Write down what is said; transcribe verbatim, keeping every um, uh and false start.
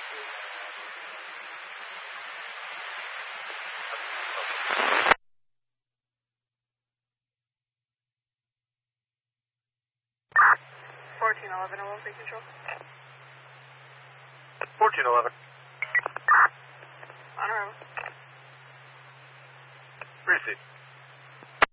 fourteen eleven, L L C control. fourteen eleven. On our own. Receive.